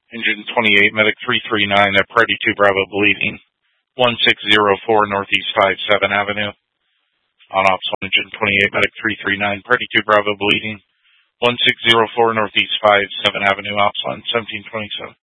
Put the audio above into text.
Engine 28, Medic 339 at Priority 2 Bravo bleeding. 1604 Northeast 57 Avenue. On ops on Engine 28, Medic 339, Priority 2 Bravo bleeding. 1604 Northeast 57 Avenue, ops on 1727.